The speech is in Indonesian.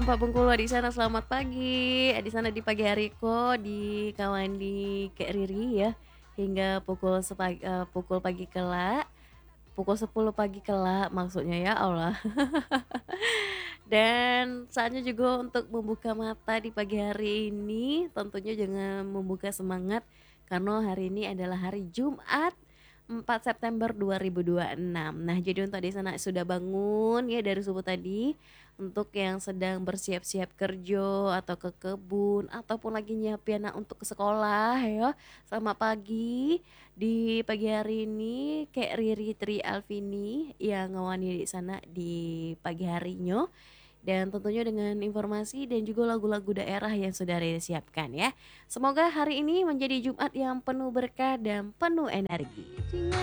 Pak Bengkulu di sana selamat pagi. Di sana di pagi hariku dikawani Kak Riri ya, hingga pukul pagi kelak, pukul 10 pagi kelak maksudnya ya Allah. Dan saatnya juga untuk membuka mata di pagi hari ini, tentunya dengan membuka semangat karena hari ini adalah hari Jumat 4 September 2026. Nah, jadi untuk di sana sudah bangun ya dari subuh tadi, untuk yang sedang bersiap-siap kerja atau ke kebun ataupun lagi nyiapin anak untuk ke sekolah ya. Selamat pagi. Di pagi hari ini kayak Riri Tri Alvini yang ngawani di sana di pagi harinya, dan tentunya dengan informasi dan juga lagu-lagu daerah yang sudah Riri siapkan ya. Semoga hari ini menjadi Jumat yang penuh berkah dan penuh energi.